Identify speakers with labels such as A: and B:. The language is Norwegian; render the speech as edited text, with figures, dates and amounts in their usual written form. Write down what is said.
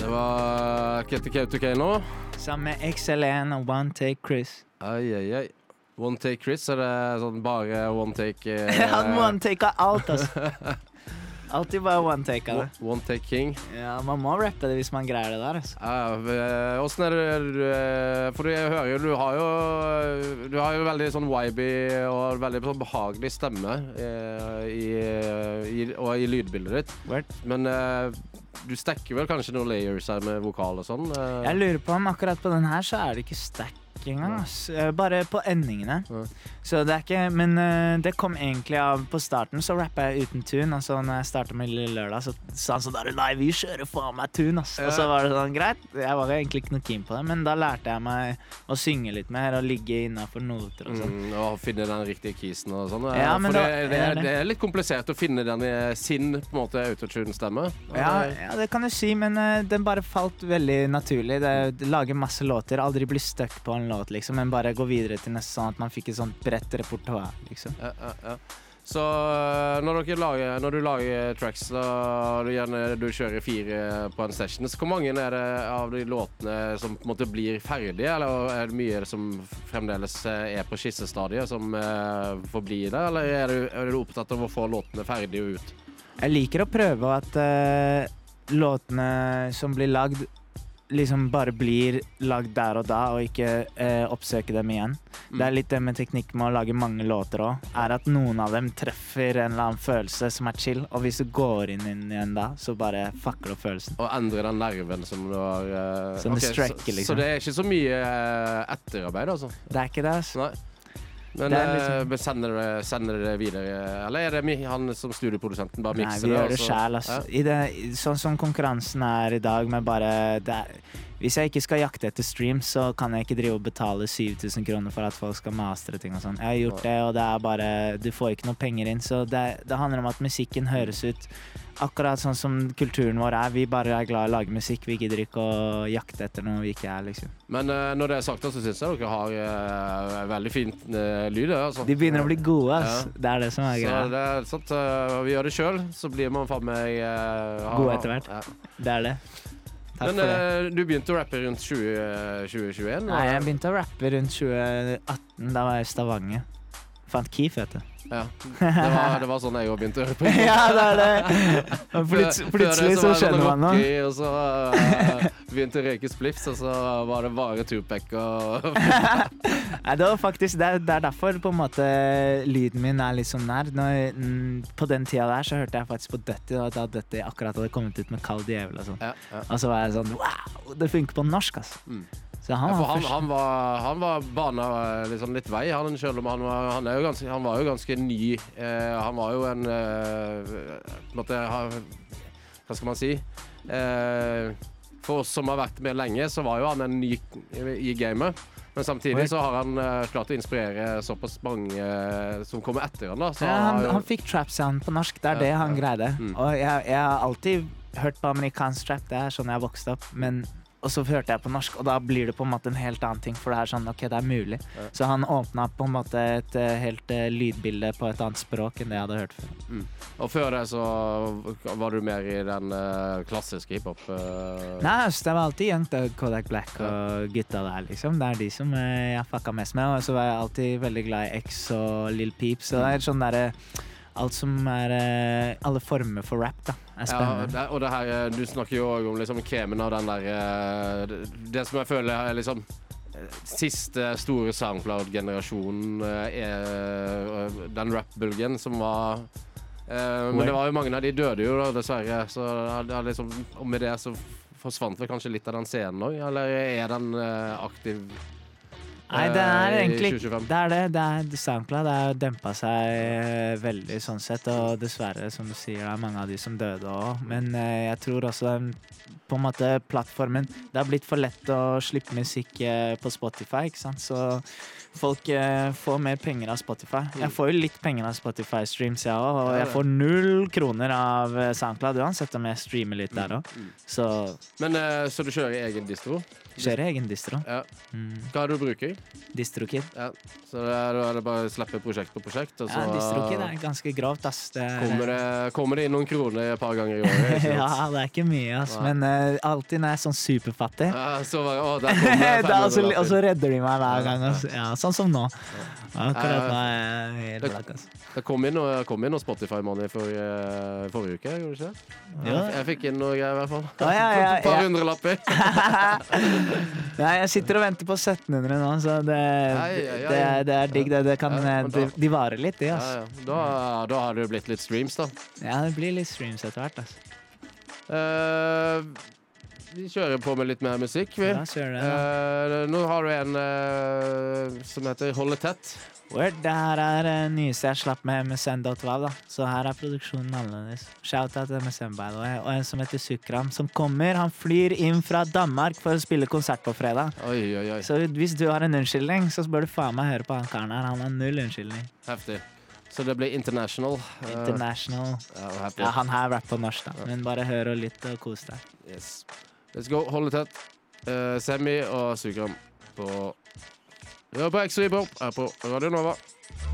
A: Det var Ketty K2K nå.
B: Sammen med XL1 og One Take Chris.
A: Ai. One Take Chris, er det sånn bare one take?
B: Han one take av alt, altså. Alltid bare one take av det.
A: One Take King.
B: Ja, man må rappe det hvis man greier det der, altså.
A: Hvordan er det, for jeg hører jo, du har jo veldig sånn vibe og veldig sånn behagelig stemme og i lydbildet ditt.
B: Word.
A: Men du stekker vel kanskje noen layers her med vokal og sånn?
B: Jeg lurer på om akkurat på den her så er det ikke stack engang, bare på endingene. Så det er ikke, men det kom egentlig av på starten, så rappet jeg uten tune, og så når jeg startet med Lille Lørdag, så sa han sånn der, nei, vi kjører faen meg tune, ass. Og så var det sånn, greit, jeg var egentlig ikke noe keen på det, men da lærte jeg meg å synge litt mer, og ligge innenfor noter og sånn.
A: Og finne den riktige kisen og sånn.
B: Ja, men
A: for det er litt komplisert å finne den i sin, på en måte, autotune-stemme.
B: Ja, det kan du si, men den bare falt veldig naturlig. Det lager masse låter, aldri bli stuck på en låt, liksom, men bare gå videre til neste, sånn at man fikk et sånt bredt repertoire, liksom.
A: Ja. Så når du lager tracks, og du kjører 4 på en session, så hvor mange er det av de låtene som på en måte blir ferdige, eller er det mye som fremdeles er på skissestadiet som får bli det, eller er du opptatt av å få låtene ferdige ut?
B: Jeg liker å prøve at låtene som blir lagd liksom bare blir lagd der og da, og ikke oppsøke dem igjen. Det er litt det med teknikk med å lage mange låter også, er at noen av dem treffer en eller annen følelse som er chill, og hvis du går inn igjen da, så bare fucker du opp følelsen.
A: Og endre den nerven som du har...
B: Som det strekker, liksom.
A: Så det er ikke så mye etterarbeid, altså?
B: Det er ikke det, altså.
A: Nei. Men sender det videre, eller er det han som studioprodusenten bare mikser det?
B: Nei, vi gjør det selv, altså. Sånn som konkurransen er i dag, med bare... hvis jeg ikke skal jakte etter streams, så kan jeg ikke drive og betale 7 000 kroner for at folk skal mastere ting og sånn. Jeg har gjort det, og det er bare... Du får ikke noe penger inn, så det handler om at musikken høres ut akkurat sånn som kulturen vår er. Vi bare er glad i å lage musikk, vi gidder ikke å jakte etter noe vi ikke er, liksom. Men
A: når det er sagt, så synes jeg dere har veldig fint lyd, altså.
B: De begynner å bli gode, ass. Ja. Det er det som er greia.
A: Så det er sånn at vi gjør det selv, så blir man faen meg...
B: god etter hvert. Ja. Det er det. Takk for det.
A: Du begynte å rappe rundt 2021?
B: Nei, jeg begynte å rappe rundt 2018, da var jeg i Stavanger. Fant Keef, vet du.
A: Ja, det var sånn jeg også begynte å høre på.
B: Ja, det er det. Plutselig så skjønner man noe.
A: Og så begynte å røyke spliffs, og så var det bare Tupac og...
B: Nei, det var faktisk, det er derfor på en måte lyden min er litt sånn nær. På den tida der så hørte jeg faktisk på Dutty, og da Dutty akkurat hadde kommet ut med Kald Djevel og sånn. Ja. Og så var jeg sånn, wow, det funker på norsk, altså. Så han var bana liksom litt vei, selv om han var jo ganske ny. Han var jo en måte, hva skal man si? For oss som har vært med lenge, så var jo han en ny i gamet. Men samtidig så har han klart å inspirere såpass mange som kommer etter han da. Så han fikk trap sound på norsk, det er det han greide. Og jeg har alltid hørt på amerikansk trap, det er sånn jeg vokste opp, og så hørte jeg på norsk, og da blir det på en måte en helt annen ting, for det er sånn, ok, det er mulig. Så han åpnet på en måte et helt lydbilde på et annet språk enn det jeg hadde hørt før.
A: Og før det så var du mer i den klassiske hiphop?
B: Nei, det var alltid Young Thug, Kodak Black og gutta der, liksom. Det er de som jeg fucka mest med, og så var jeg alltid veldig glad i X og Lil Peep, så det er sånn der... Alt som er alle former for rap da, er spennende.
A: Ja, og det her, du snakker jo også om liksom kremen av den der, det som jeg føler er liksom siste store SoundCloud-generasjonen den rap-bulgen som var, men det var jo mange av de døde jo da, dessverre, så det er liksom, og med det så forsvant vel kanskje litt av den scenen også, eller er den aktiv?
B: Nei, det er egentlig det er SoundCloud, det har dempet seg veldig sånn sett, og dessverre, som du sier, det er mange av de som døde også, men jeg tror også på en måte plattformen, det har blitt for lett å slippe musikk på Spotify, ikke sant, så folk får mer penger av Spotify. Jeg får jo litt penger av Spotify-streams, ja, og jeg får 0 kroner av SoundCloud, uansett om jeg streamer litt der også. Så... Men,
A: så du kjører egen distro?
B: Kjører egen distro.
A: Ja. Hva er det du bruker?
B: DistroKid.
A: Ja, så da er det bare å slippe prosjekt på prosjekt, og så...
B: Ja, DistroKid er ganske grovt, ass.
A: Kommer det inn noen kroner et par ganger i året?
B: Ja, det er ikke mye, ass, men alltid når jeg er sånn superfattig.
A: Der kommer
B: og så redder de meg hver gang. Ja, sånn som nå. Akkurat nå er jeg helt blakk, altså.
A: Det kom inn noe Spotify-money forrige uke, gjorde det ikke? Ja. Jeg fikk inn noe greier i hvert fall. Et par hundrelapper.
B: Nei, jeg sitter og venter på 1700 nå, så det er digg. De varer litt, de, altså.
A: Da har det jo blitt litt streams, da.
B: Ja, det blir litt streams etter hvert, altså.
A: Vi kjører på med litt mer musikk, vi.
B: Ja, kjører det,
A: nå har du en som heter Hold det tett.
B: Word, det her er nyeste jeg slapp med MSN.wav, da. Så her er produksjonen annerledes. Shout-out til MSN, by the way. Og en som heter Sukram, som kommer. Han flyr inn fra Danmark for å spille konsert på fredag.
A: Oi.
B: Så hvis du har en unnskyldning, så bør du faen meg høre på han karen her. Han har 0 unnskyldning.
A: Heftig. Så det blir international.
B: International. Ja, han her rapper på norsk, da. Men bare hør og lytt og kos deg.
A: Yes. Let's go. Hold det tett. Semi og Sukram på X-Ray Pop her på Radio Nova.